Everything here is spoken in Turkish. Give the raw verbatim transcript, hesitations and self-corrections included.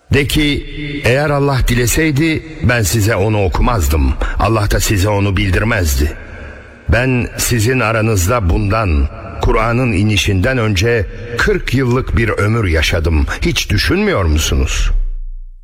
De ki, eğer Allah dileseydi ben size onu okumazdım. Allah da size onu bildirmezdi. Ben sizin aranızda bundan, Kur'an'ın inişinden önce kırk yıllık bir ömür yaşadım. Hiç düşünmüyor musunuz?